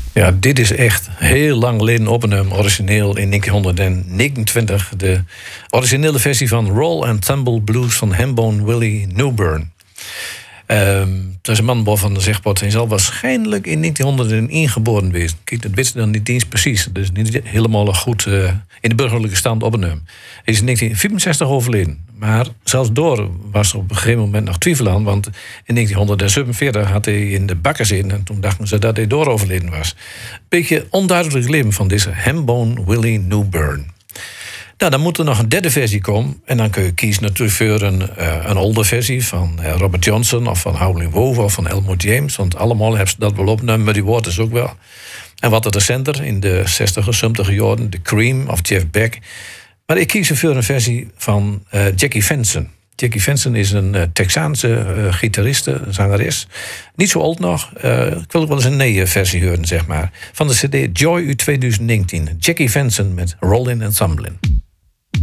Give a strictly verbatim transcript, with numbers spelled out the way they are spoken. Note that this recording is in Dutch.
Ja, dit is echt heel lang geleden opgenomen, origineel in negentien negenentwintig. De originele versie van Roll and Tumble Blues van Hambone Willie Newburn. Um, dat is een man van de zegpot. Hij zal waarschijnlijk in negentienhonderdéén geboren wezen. Kijk, dat wist dan niet eens precies. Dus niet helemaal goed uh, in de burgerlijke stand opgenomen. Hij is in negentien vierenzestig overleden. Maar zelfs door was er op een gegeven moment nog twijfel aan. Want in negentien zevenenveertig had hij in de bakken zitten. En toen dachten ze dat hij door overleden was. Een beetje onduidelijk leven van deze Hambone Willie Newburn. Nou, dan moet er nog een derde versie komen. En dan kun je kiezen natuurlijk voor een, uh, een older versie van uh, Robert Johnson of van Howlin' Wolf of van Elmore James. Want allemaal hebben ze dat wel opgenomen, maar die woord is ook wel. En wat er recenter in de zestiger, zeventiger jaren, The Cream of Jeff Beck. Maar ik kies voor een versie van uh, Jackie Venson. Jackie Venson is een uh, Texaanse uh, gitariste, zangeres. Niet zo oud nog. Uh, ik wil ook wel eens een nee-versie horen, zeg maar. Van de cd Joy uit tweeduizend negentien. Jackie Venson met Rollin' and Tumblin'.